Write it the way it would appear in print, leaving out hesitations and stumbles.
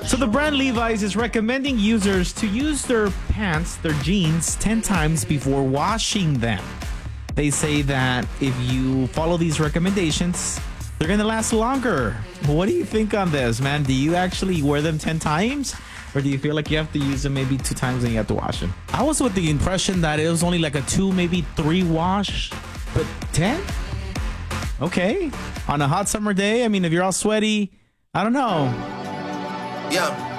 So the brand Levi's is recommending users to use their pants, their jeans, 10 times before washing them. They say that if you follow these recommendations, they're going to last longer. What do you think on this, man? Do you actually wear them 10 times? Or do you feel like you have to use them maybe 2 times and you have to wash them? I was with the impression that it was only like a 2, maybe 3 wash, but 10? Okay. On a hot summer day, I mean, if you're all sweaty, I don't know. Yeah.